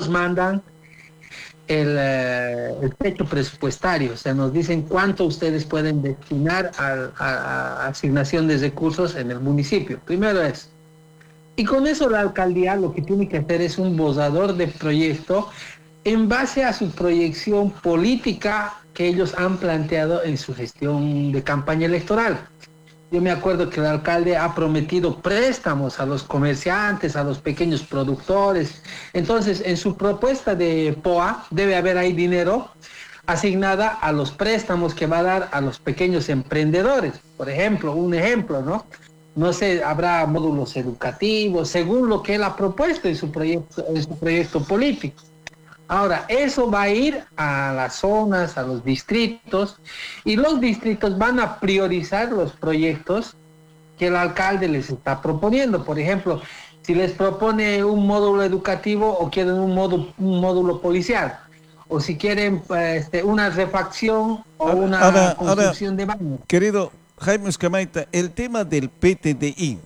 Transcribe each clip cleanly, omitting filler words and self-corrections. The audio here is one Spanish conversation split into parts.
nos mandan el techo presupuestario, o sea, nos dicen cuánto ustedes pueden destinar a asignación de recursos en el municipio. Primero es. Y con eso la alcaldía lo que tiene que hacer es un borrador de proyecto en base a su proyección política que ellos han planteado en su gestión de campaña electoral. Yo me acuerdo que el alcalde ha prometido préstamos a los comerciantes, a los pequeños productores. Entonces, en su propuesta de POA debe haber ahí dinero asignada a los préstamos que va a dar a los pequeños emprendedores. Por ejemplo, un ejemplo, ¿no? No sé, habrá módulos educativos, según lo que él ha propuesto en su proyecto político. Ahora, eso va a ir a las zonas, a los distritos, y los distritos van a priorizar los proyectos que el alcalde les está proponiendo. Por ejemplo, si les propone un módulo educativo o quieren un módulo policial, o si quieren una refacción o una Ahora, construcción de baños. querido Jaime Escamaita, el tema del PTDI,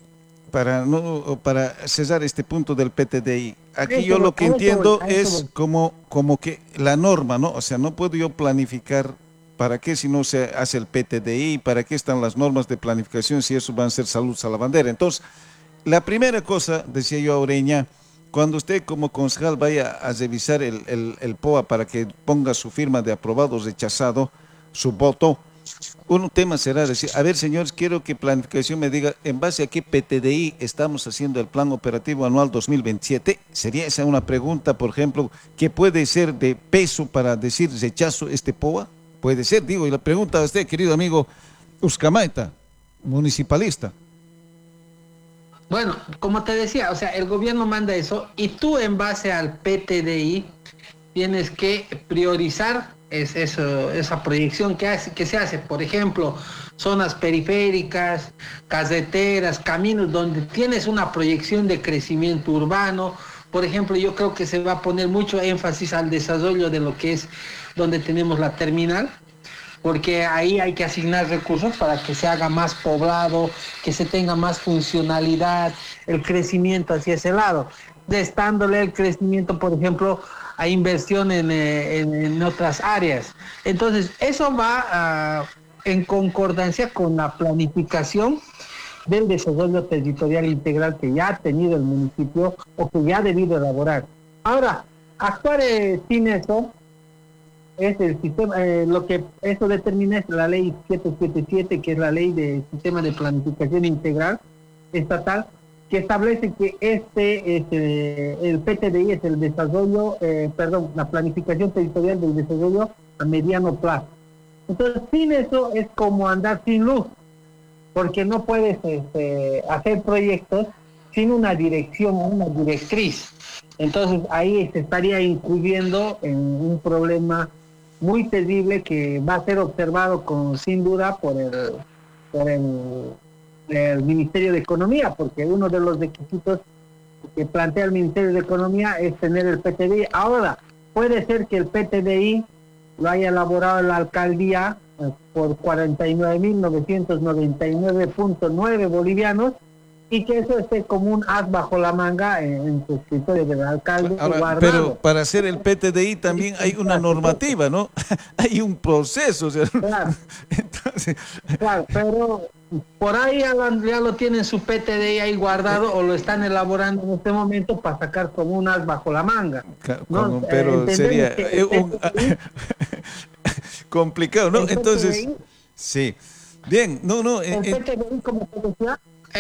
para cesar este punto del PTDI, aquí yo lo que entiendo es como que la norma, ¿no? O sea, no puedo yo planificar. ¿Para qué si no se hace el PTDI? ¿Para qué están las normas de planificación si eso van a ser salud a la bandera? Entonces, la primera cosa, decía yo a Ureña, cuando usted como concejal vaya a revisar el POA para que ponga su firma de aprobado o rechazado, su voto, un tema será decir, a ver señores, quiero que planificación me diga en base a qué PTDI estamos haciendo el plan operativo anual 2027. Sería esa una pregunta, por ejemplo, que puede ser de peso para decir rechazo este POA. Puede ser, digo, y la pregunta a usted, querido amigo Uskamaita, municipalista. Bueno, como te decía, o sea, el gobierno manda eso y tú en base al PTDI tienes que priorizar esa proyección que se hace. Por ejemplo, zonas periféricas, carreteras, caminos donde tienes una proyección de crecimiento urbano. Por ejemplo, yo creo que se va a poner mucho énfasis al desarrollo de lo que es donde tenemos la terminal, porque ahí hay que asignar recursos para que se haga más poblado, que se tenga más funcionalidad, el crecimiento hacia ese lado, destándole el crecimiento, por ejemplo, a inversión en otras áreas. Entonces, eso va en concordancia con la planificación del desarrollo territorial integral que ya ha tenido el municipio o que ya ha debido elaborar. Ahora, actuar sin eso es el sistema, lo que eso determina es la ley 777, que es la ley del sistema de planificación integral estatal, que establece que el PTDI es el desarrollo, la planificación territorial del desarrollo a mediano plazo. Entonces, sin eso es como andar sin luz, porque no puedes hacer proyectos sin una dirección o una directriz. Entonces, ahí se estaría incurriendo en un problema muy terrible que va a ser observado sin duda por el Ministerio de Economía, porque uno de los requisitos que plantea el Ministerio de Economía es tener el PTDI. Ahora, puede ser que el PTDI lo haya elaborado la alcaldía por 49.999.9 bolivianos y que eso esté como un as bajo la manga en su escritorio del alcalde. Ahora, pero para hacer el PTDI también hay una normativa, ¿no? Hay un proceso. O sea, claro. Entonces, claro, pero por ahí ya lo tienen su PTDI ahí guardado o lo están elaborando en este momento para sacar como un as bajo la manga, ¿no? Pero sería complicado, ¿no? Entonces, sí. Bien, el PTDI, como te decía,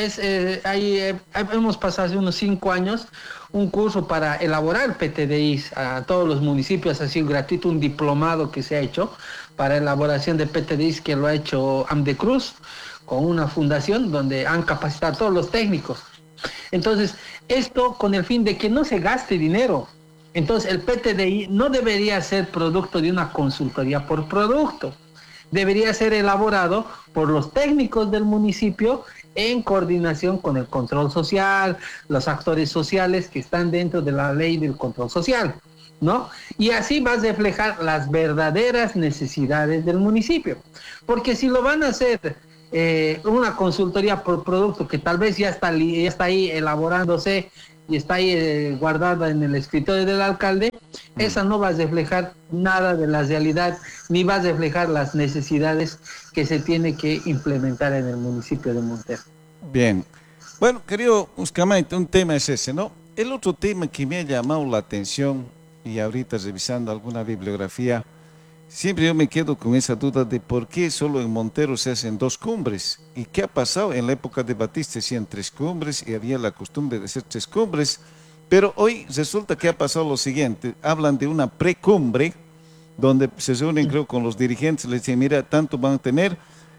hemos pasado hace unos 5 años un curso para elaborar PTDIs a todos los municipios, ha sido gratuito, un diplomado que se ha hecho para elaboración de PTDIs que lo ha hecho Amdecruz con una fundación donde han capacitado a todos los técnicos. Entonces, esto con el fin de que no se gaste dinero. Entonces, el PTDI no debería ser producto de una consultoría por producto. Debería ser elaborado por los técnicos del municipio en coordinación con el control social, los actores sociales que están dentro de la ley del control social, ¿no? Y así va a reflejar las verdaderas necesidades del municipio. Porque si lo van a hacer una consultoría por producto que tal vez ya está ahí elaborándose y está ahí guardada en el escritorio del alcalde, esa no va a reflejar nada de la realidad, ni va a reflejar las necesidades que se tiene que implementar en el municipio de Montero. Bien. Bueno, querido Ucamaita, un tema es ese, ¿no? El otro tema que me ha llamado la atención, y ahorita revisando alguna bibliografía, siempre yo me quedo con esa duda de por qué solo en Montero se hacen 2 cumbres. ¿Y qué ha pasado? En la época de Batista se hacían 3 cumbres y había la costumbre de hacer 3 cumbres. Pero hoy resulta que ha pasado lo siguiente. Hablan de una precumbre donde se reúnen, creo, con los dirigentes. Les dicen, mira, tanto van a tener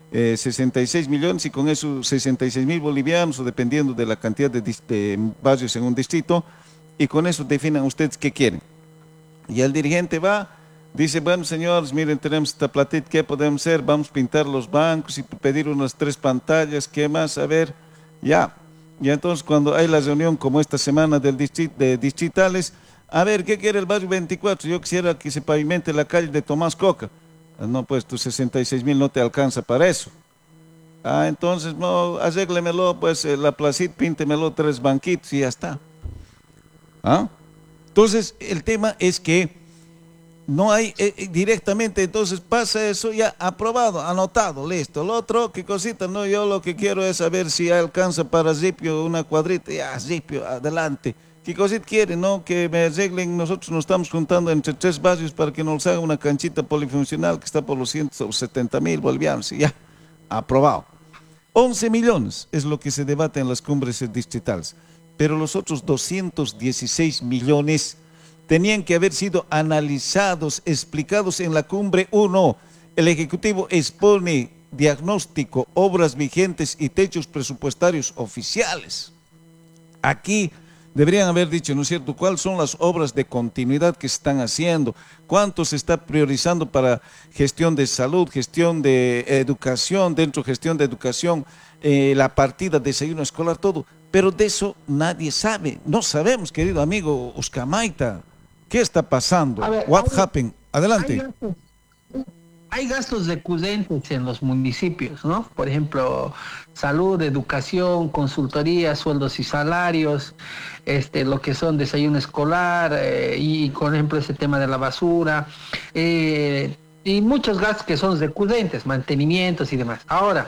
66 millones y con esos 66.000 bolivianos, o dependiendo de la cantidad de barrios en un distrito, y con eso definan ustedes qué quieren. Y el dirigente va, dice, bueno, señores, miren, tenemos esta platita, ¿qué podemos hacer? Vamos a pintar los bancos y pedir unas 3 pantallas, ¿qué más? A ver, ya. Y entonces cuando hay la reunión como esta semana de distritales, a ver, ¿qué quiere el barrio 24? Yo quisiera que se pavimente la calle de Tomás Coca. No, pues tus 66.000 no te alcanza para eso. Ah, entonces, no, arréglemelo, pues la placita, píntemelo 3 banquitos y ya está. ¿Ah? Entonces, el tema es que no hay directamente, entonces pasa eso, ya aprobado, anotado, listo. Lo otro, qué cosita, no, yo lo que quiero es saber si alcanza para Zipio una cuadrita, ya, Zipio, adelante. ¿Qué cosita quiere, no? Que me arreglen, nosotros nos estamos juntando entre 3 barrios para que nos haga una canchita polifuncional que está por los 170.000 bolivianos, y ya, aprobado. 11 millones es lo que se debate en las cumbres distritales, pero los otros 216 millones tenían que haber sido analizados, explicados en la cumbre 1. El Ejecutivo expone diagnóstico, obras vigentes y techos presupuestarios oficiales. Aquí deberían haber dicho, ¿no es cierto?, cuáles son las obras de continuidad que se están haciendo, cuánto se está priorizando para gestión de salud, gestión de educación, dentro de gestión de educación, la partida de desayuno escolar, todo. Pero de eso nadie sabe. No sabemos, querido amigo Ucamaita. ¿Qué está pasando? Ver, What happened? Adelante. Hay gastos recurrentes en los municipios, ¿no? Por ejemplo, salud, educación, consultoría, sueldos y salarios, lo que son desayuno escolar y, por ejemplo, ese tema de la basura y muchos gastos que son recurrentes, mantenimientos y demás. Ahora,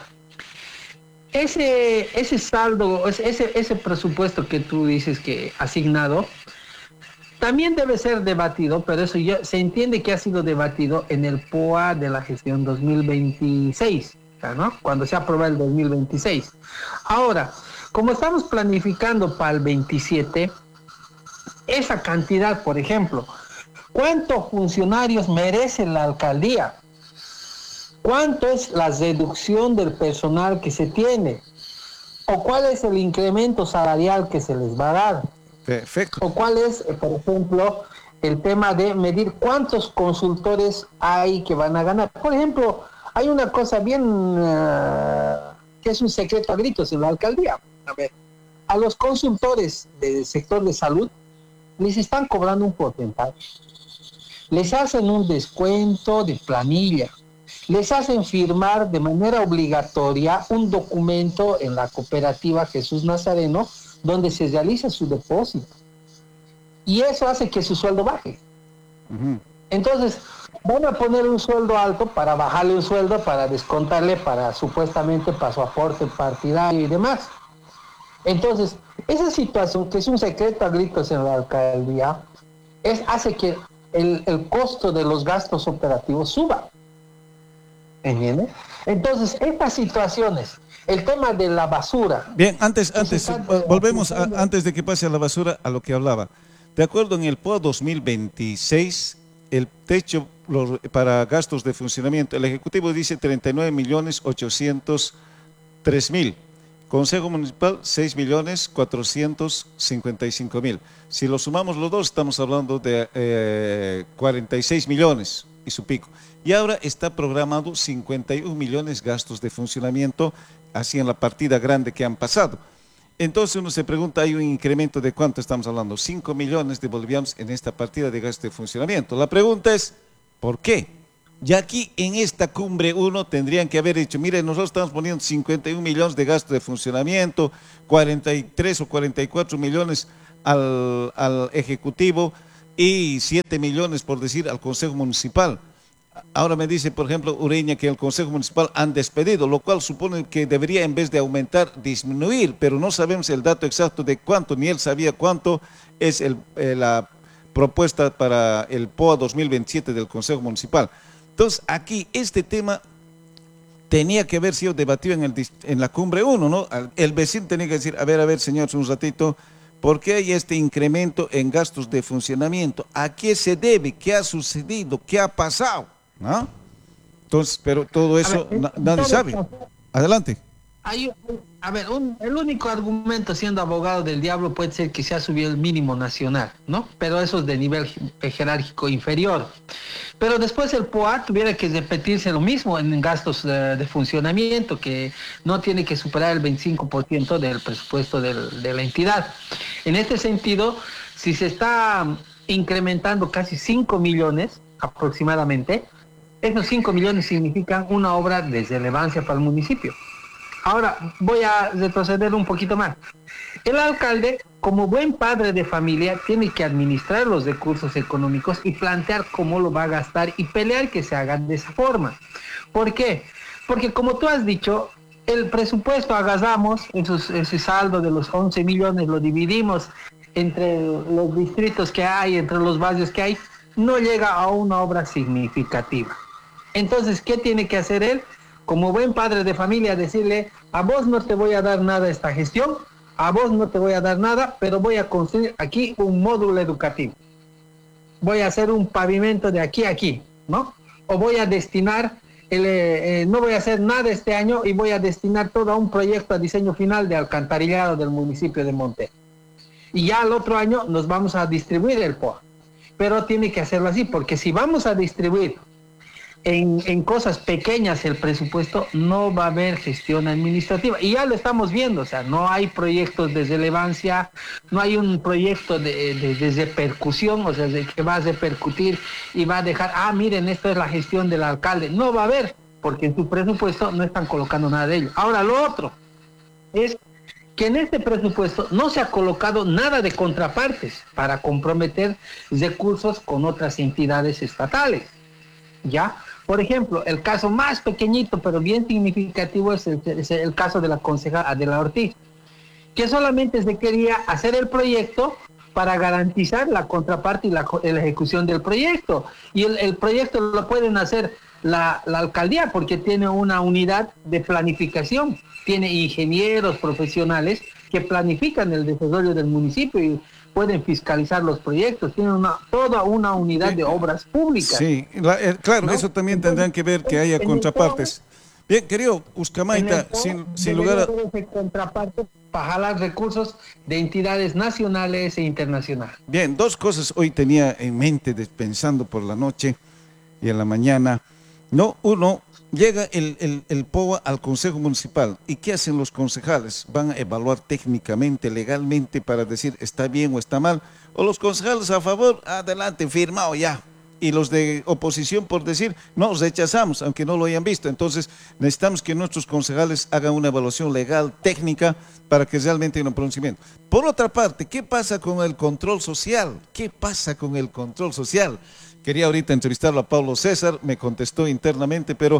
ese saldo, ese presupuesto que tú dices que asignado, también debe ser debatido, pero eso ya se entiende que ha sido debatido en el POA de la gestión 2026, ¿no? Cuando se aprueba el 2026. Ahora, como estamos planificando para el 27, esa cantidad, por ejemplo, ¿cuántos funcionarios merece la alcaldía? ¿Cuánto es la reducción del personal que se tiene? ¿O cuál es el incremento salarial que se les va a dar? Perfecto. ¿O cuál es, por ejemplo, el tema de medir cuántos consultores hay que van a ganar? Por ejemplo, hay una cosa bien que es un secreto a gritos en la alcaldía. A ver, a los consultores del sector de salud les están cobrando un porcentaje. Les hacen un descuento de planilla. Les hacen firmar de manera obligatoria un documento en la cooperativa Jesús Nazareno donde se realiza su depósito. Y eso hace que su sueldo baje. Uh-huh. Entonces, van a poner un sueldo alto para bajarle un sueldo, para descontarle supuestamente para su aporte partidario y demás. Entonces, esa situación, que es un secreto a gritos en la alcaldía, hace que el costo de los gastos operativos suba. ¿Entiendes? Entonces, estas situaciones, el tema de la basura. Bien, antes volvemos antes de que pase a la basura a lo que hablaba. De acuerdo en el POA 2026, el techo para gastos de funcionamiento, el Ejecutivo dice 39.803.000. Consejo Municipal 6.455.000. Si lo sumamos los dos, estamos hablando de 46 millones y su pico. Y ahora está programado 51 millones gastos de funcionamiento, así en la partida grande que han pasado. Entonces uno se pregunta, ¿hay un incremento de cuánto estamos hablando? 5 millones de bolivianos en esta partida de gastos de funcionamiento. La pregunta es, ¿por qué? Ya aquí en esta cumbre 1 tendrían que haber dicho, mire, nosotros estamos poniendo 51 millones de gastos de funcionamiento, 43 o 44 millones al Ejecutivo y 7 millones, por decir, al Consejo Municipal. Ahora me dice, por ejemplo, Ureña, que el Consejo Municipal han despedido, lo cual supone que debería, en vez de aumentar, disminuir, pero no sabemos el dato exacto de cuánto, ni él sabía cuánto es la propuesta para el POA 2027 del Consejo Municipal. Entonces, aquí este tema tenía que haber sido debatido en la cumbre 1, ¿no? El vecino tenía que decir, a ver, señores, un ratito, ¿por qué hay este incremento en gastos de funcionamiento? ¿A qué se debe? ¿Qué ha sucedido? ¿Qué ha pasado? ¿No? Entonces, pero todo eso nadie sabe. Adelante. El único argumento siendo abogado del diablo puede ser que se ha subido el mínimo nacional, ¿no? Pero eso es de nivel jerárquico inferior. Pero después el POA tuviera que repetirse lo mismo en gastos de funcionamiento, que no tiene que superar el 25% del presupuesto de la entidad. En este sentido, si se está incrementando casi 5 millones aproximadamente, esos 5 millones significan una obra de relevancia para el municipio. Ahora voy a retroceder un poquito más. El alcalde, como buen padre de familia, tiene que administrar los recursos económicos y plantear cómo lo va a gastar y pelear que se hagan de esa forma. ¿Por qué? Porque como tú has dicho, el presupuesto agarramos, ese saldo de los 11 millones lo dividimos entre los distritos que hay, entre los barrios que hay, no llega a una obra significativa. Entonces, ¿qué tiene que hacer él? Como buen padre de familia, decirle, a vos no te voy a dar nada esta gestión, a vos no te voy a dar nada, pero voy a construir aquí un módulo educativo. Voy a hacer un pavimento de aquí a aquí, ¿no? O voy a destinar, no voy a hacer nada este año y voy a destinar todo a un proyecto a diseño final de alcantarillado del municipio de Monte. Y ya el otro año nos vamos a distribuir el POA. Pero tiene que hacerlo así, porque si vamos a distribuir en cosas pequeñas el presupuesto, no va a haber gestión administrativa. Y ya lo estamos viendo, o sea, no hay proyectos de relevancia, no hay un proyecto de repercusión, o sea, de que va a repercutir y va a dejar, miren, esto es la gestión del alcalde. No va a haber, porque en su presupuesto no están colocando nada de ello. Ahora, lo otro es que en este presupuesto no se ha colocado nada de contrapartes para comprometer recursos con otras entidades estatales, ¿ya? Por ejemplo, el caso más pequeñito pero bien significativo es el caso de la concejala Adela Ortiz, que solamente se quería hacer el proyecto para garantizar la contraparte y la ejecución del proyecto. Y el proyecto lo pueden hacer la alcaldía porque tiene una unidad de planificación, tiene ingenieros profesionales que planifican el desarrollo del municipio y pueden fiscalizar los proyectos, tienen toda una unidad de obras públicas. Sí, claro, ¿no? Eso también tendrán que ver que haya contrapartes. Bien, querido Uxcamaita, sin lugar a... contraparte para jalar recursos de entidades nacionales e internacionales. Bien, dos cosas hoy tenía en mente pensando por la noche y en la mañana. No, uno, llega el POA al Consejo Municipal. ¿Y qué hacen los concejales? Van a evaluar técnicamente, legalmente, para decir está bien o está mal. O los concejales a favor, adelante, firmado ya. Y los de oposición por decir, no, rechazamos, aunque no lo hayan visto. Entonces, necesitamos que nuestros concejales hagan una evaluación legal, técnica, para que realmente haya un pronunciamiento. Por otra parte, ¿qué pasa con el control social? ¿Qué pasa con el control social? Quería ahorita entrevistarlo a Pablo César, me contestó internamente, pero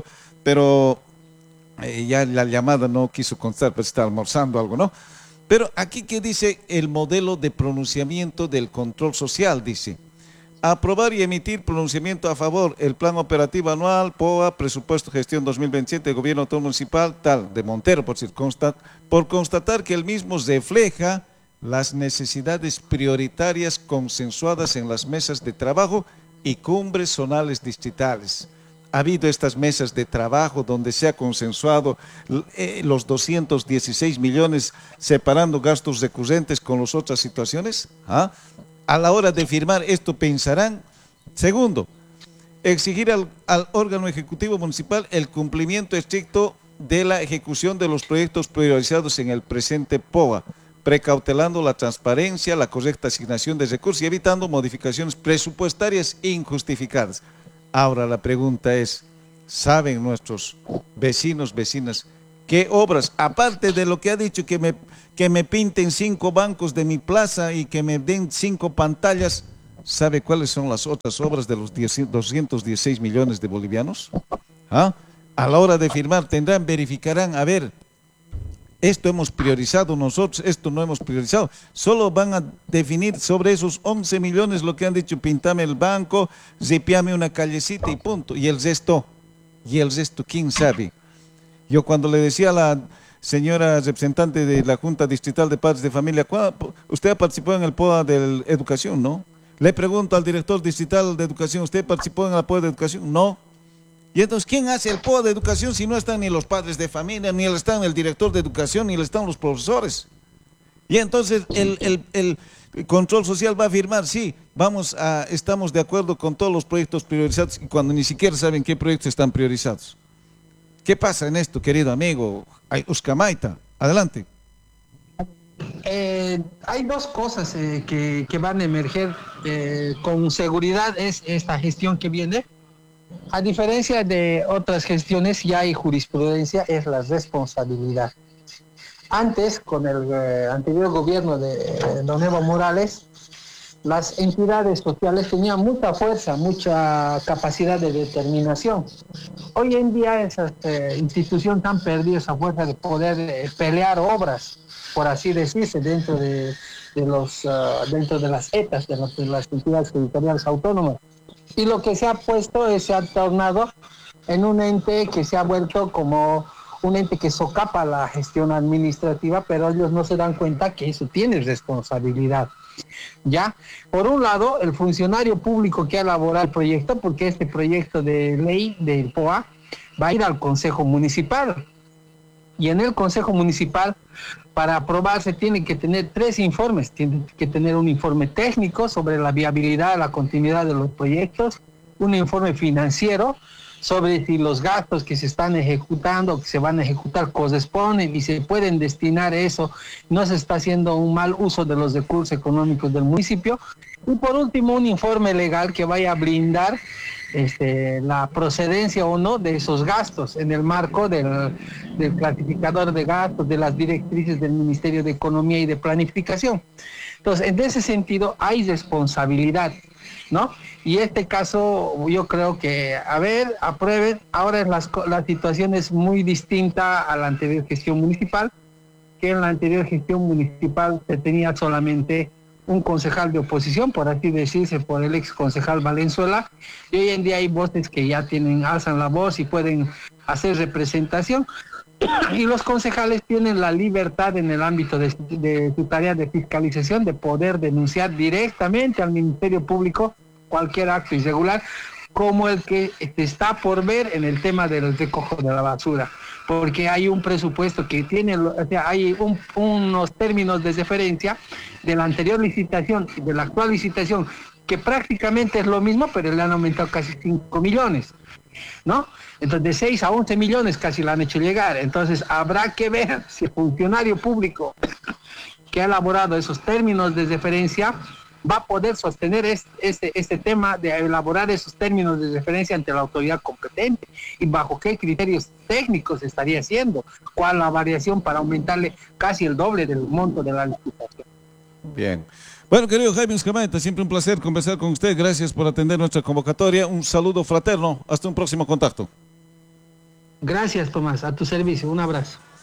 ya la llamada no quiso contestar, pues está almorzando algo, ¿no? Pero aquí que dice el modelo de pronunciamiento del control social, dice, aprobar y emitir pronunciamiento a favor, el plan operativo anual, POA, presupuesto gestión 2027, gobierno autónomo municipal, tal, de Montero, por constatar que el mismo refleja las necesidades prioritarias consensuadas en las mesas de trabajo y cumbres zonales distritales. Ha habido estas mesas de trabajo donde se ha consensuado los 216 millones separando gastos recurrentes con las otras situaciones. A la hora de firmar esto pensarán. Segundo, exigir al órgano ejecutivo municipal el cumplimiento estricto de la ejecución de los proyectos priorizados en el presente POA, precautelando la transparencia, la correcta asignación de recursos y evitando modificaciones presupuestarias injustificadas. Ahora la pregunta es, ¿saben nuestros vecinos, vecinas, ¿Qué obras? Aparte de lo que ha dicho, que me pinten 5 bancos de mi plaza y que me den 5 pantallas, ¿sabe cuáles son las otras obras de los 216 millones de bolivianos? ¿Ah? A la hora de firmar verificarán, a ver, esto hemos priorizado nosotros, esto no hemos priorizado. Solo van a definir sobre esos 11 millones lo que han dicho, pintame el banco, zipiame una callecita y punto. Y el resto, ¿quién sabe? Yo cuando le decía a la señora representante de la Junta Distrital de Padres de Familia, usted ha participado en el POA de Educación, ¿no? Le pregunto al director distrital de Educación, ¿usted participó en el POA de Educación? No. Y entonces, ¿quién hace el POA de Educación si no están ni los padres de familia, ni están el director de Educación, ni están los profesores? Y entonces el control social va a afirmar, sí, estamos de acuerdo con todos los proyectos priorizados, cuando ni siquiera saben qué proyectos están priorizados. ¿Qué pasa en esto, querido amigo Uskamaita? Adelante. Hay dos cosas que van a emerger con seguridad, es esta gestión que viene. A diferencia de otras gestiones, ya hay jurisprudencia, es la responsabilidad. Antes, con el anterior gobierno de don Evo Morales, las entidades sociales tenían mucha fuerza, mucha capacidad de determinación. Hoy en día esas instituciones han perdido esa fuerza de poder pelear obras, por así decirse, dentro de las ETAs, de las entidades territoriales autónomas. Y lo que se ha puesto se ha tornado en un ente que se ha vuelto como un ente que socapa la gestión administrativa, pero ellos no se dan cuenta que eso tiene responsabilidad. Ya, por un lado, el funcionario público que ha elaborado el proyecto, porque este proyecto de ley del POA va a ir al Consejo Municipal. Y en el Consejo Municipal, para aprobarse, tiene que tener 3 informes. Tiene que tener un informe técnico sobre la viabilidad, la continuidad de los proyectos, un informe financiero sobre si los gastos que se están ejecutando, que se van a ejecutar, corresponden y se pueden destinar eso, no se está haciendo un mal uso de los recursos económicos del municipio. Y por último, un informe legal que vaya a blindar la procedencia o no de esos gastos en el marco del clasificador de gastos, de las directrices del Ministerio de Economía y de Planificación. Entonces, en ese sentido, hay responsabilidad, ¿no? Y este caso, yo creo que, aprueben. Ahora la situación es muy distinta a la anterior gestión municipal, que en la anterior gestión municipal se tenía solamente un concejal de oposición, por así decirse, por el ex concejal Valenzuela, y hoy en día hay voces que ya alzan la voz y pueden hacer representación, y los concejales tienen la libertad en el ámbito de su tarea de fiscalización de poder denunciar directamente al Ministerio Público cualquier acto irregular, como el que está por ver en el tema del recojo de la basura, porque hay un presupuesto que tiene, hay unos términos de referencia de la anterior licitación y de la actual licitación, que prácticamente es lo mismo, pero le han aumentado casi 5 millones, ¿no? Entonces, de 6 a 11 millones casi la han hecho llegar. Entonces, habrá que ver si el funcionario público que ha elaborado esos términos de referencia va a poder sostener este tema de elaborar esos términos de referencia ante la autoridad competente y bajo qué criterios técnicos estaría haciendo, cuál la variación para aumentarle casi el doble del monto de la licitación. Bien. Bueno, querido Jaime Uskamaita, siempre un placer conversar con usted. Gracias por atender nuestra convocatoria. Un saludo fraterno. Hasta un próximo contacto. Gracias, Tomás. A tu servicio. Un abrazo.